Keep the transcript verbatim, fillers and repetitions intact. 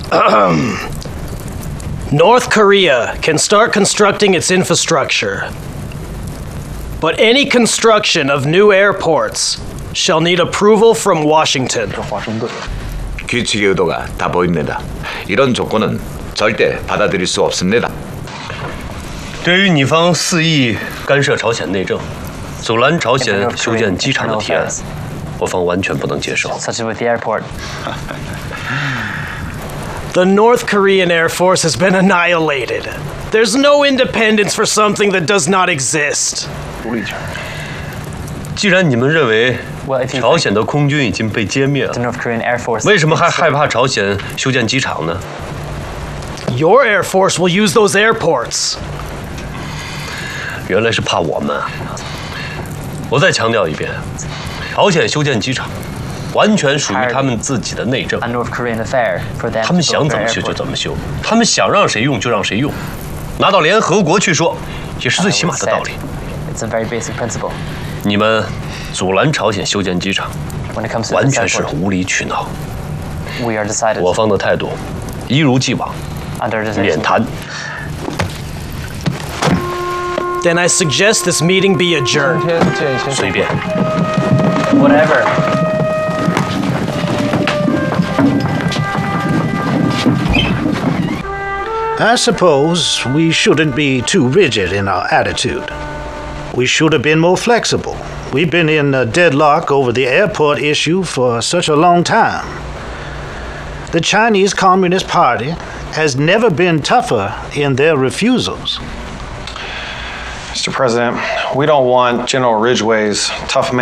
North Korea can start constructing its infrastructure, but any construction of new airports shall need approval from Washington. 규칙의 의도가 다 보입니다. 이런 조건은 절대 받아들일 수 없습니다. 对于你方肆意干涉朝鲜内政、阻拦朝鲜修建机场的提案，我方完全不能接受。 Such as with the airport. The North Korean Air Force has been annihilated. There's no independence for something that does not exist. 既然你们认为 Well, if you 朝鲜的空军已经被歼灭 the 了， North Korean Air Force. 为什么还害怕朝鲜修建机场呢？ Your Air Force will use those airports. 原来是怕我们啊！我再强调一遍，朝鲜修建机场，完全属于他们自己的内政。 A North Korean affair for them. 他们想怎么修就怎么修，他们想让谁用就让谁用，拿到联合国去说，也是最起码的道理。 It's a very basic principle. 你们阻拦朝鲜修建机场， When it comes to 完 this 全是 airport, 无理取闹。 we are decided 我方的态度一如既往， under decision. 免谈。 Then I suggest this meeting be adjourned. 随便。 Whatever. I suppose we shouldn't be too rigid in our attitude. We should have been more flexible. We've been in a deadlock over the airport issue for such a long time. The Chinese Communist Party has never been tougher in their refusals. Mister President, we don't want General Ridgway's tough man.